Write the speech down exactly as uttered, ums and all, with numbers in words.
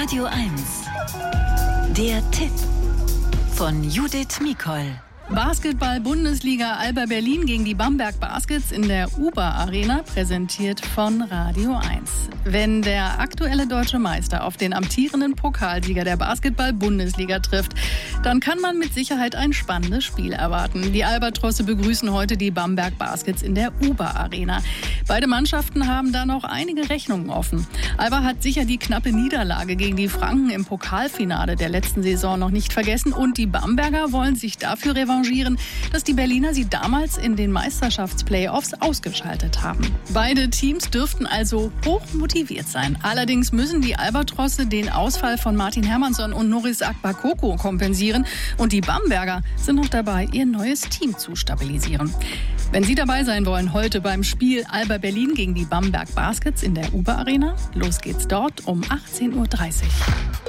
Radio eins. Der Tipp von Judith Mikol. Basketball-Bundesliga Alba Berlin gegen die Bamberg Baskets in der Uber Arena, präsentiert von Radio eins. Wenn der aktuelle deutsche Meister auf den amtierenden Pokalsieger der Basketball-Bundesliga trifft, dann kann man mit Sicherheit ein spannendes Spiel erwarten. Die Albatrosse begrüßen heute die Bamberg Baskets in der Uber Arena. Beide Mannschaften haben da noch einige Rechnungen offen. Alba hat sicher die knappe Niederlage gegen die Franken im Pokalfinale der letzten Saison noch nicht vergessen und die Bamberger wollen sich dafür revanchieren, dass die Berliner sie damals in den Meisterschaftsplayoffs ausgeschaltet haben. Beide Teams dürften also hoch motiviert sein. Allerdings müssen die Albatrosse den Ausfall von Martin Hermannsson und Norris Akbakoko kompensieren und die Bamberger sind noch dabei, ihr neues Team zu stabilisieren. Wenn Sie dabei sein wollen, heute beim Spiel Alba Berlin gegen die Bamberg Baskets in der Uber Arena, los geht's dort um achtzehn Uhr dreißig.